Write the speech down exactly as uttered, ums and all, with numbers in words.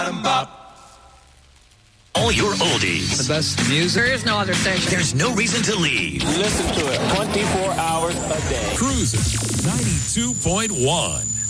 All your oldies. The best music. There is no other station. There's no reason to leave. Listen to it twenty-four hours a day. Cruising ninety-two point one.